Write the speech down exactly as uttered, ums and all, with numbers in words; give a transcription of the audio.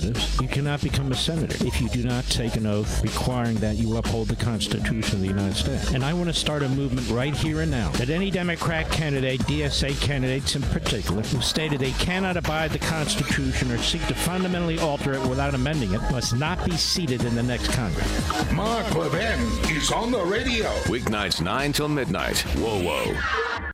representatives. You cannot become a senator if you do not take an oath requiring that you uphold the Constitution of the United States. And I want to start a movement right here and now that any Democrat candidate, D S A candidates in particular, who stated they cannot abide the Constitution or seek to fundamentally alter it without amending it must not be seated in the next Congress. Mark Levin is on the radio. Weeknights nine till midnight. Whoa, whoa.